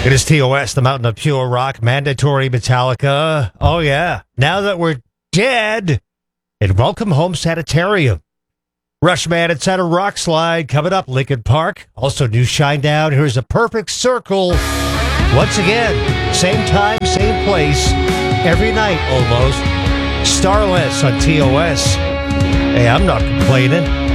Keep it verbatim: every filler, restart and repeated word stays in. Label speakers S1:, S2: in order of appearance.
S1: It is T O S, the Mountain of Pure Rock, mandatory Metallica. Oh, yeah. Now that we're dead, and Welcome Home Sanitarium. Rushman inside a rock slide coming up, Lincoln Park. Also, new Shinedown. Here's a perfect circle. Once again, same time, same place, every night almost. Starless on T O S. Hey, I'm not complaining.